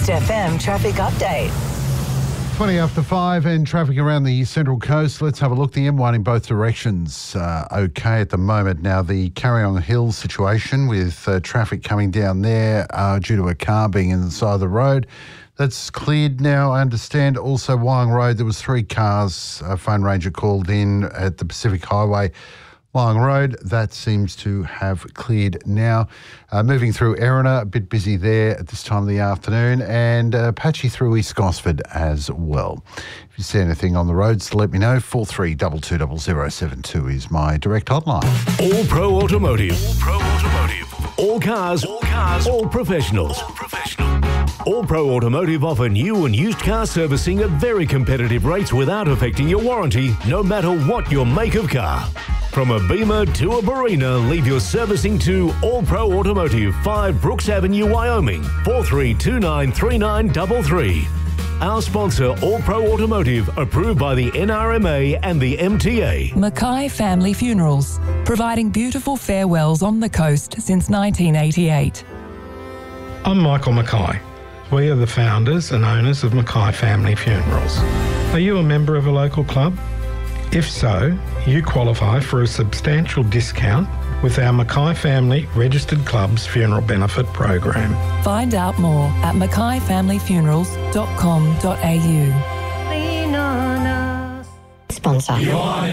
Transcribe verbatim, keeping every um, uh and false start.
East F M traffic update. twenty after five and traffic around the Central Coast. Let's have a look. The M one in both directions. Uh, okay at the moment. Now, the Carryong Hill situation with uh, traffic coming down there uh, due to a car being in the side of the road. That's cleared now, I understand. Also, Wyong Road, there was three cars. A phone ranger called in at the Pacific Highway, Wyong Road. That seems to have cleared now. Uh, moving through Erina, a bit busy there at this time of the afternoon, and uh, patchy through East Gosford as well. If you see anything on the roads, let me know. four three two two zero zero seven two is my direct hotline. All Pro Automotive. All Pro Automotive. All cars. All cars. All professionals. All professional. All Pro Automotive offer new and used car servicing at very competitive rates without affecting your warranty, no matter what your make of car. From a Beamer to a Barina, leave your servicing to All Pro Automotive, five Brooks Avenue, Wyoming, four three two nine three nine three three. Our sponsor, All Pro Automotive, approved by the N R M A and the M T A. Mackay Family Funerals, providing beautiful farewells on the coast since nineteen eighty-eight. I'm Michael Mackay. We are the founders and owners of Mackay Family Funerals. Are you a member of a local club? If so, you qualify for a substantial discount with our Mackay Family Registered Clubs Funeral Benefit Program. Find out more at mackay family funerals dot com dot a u. Sponsor.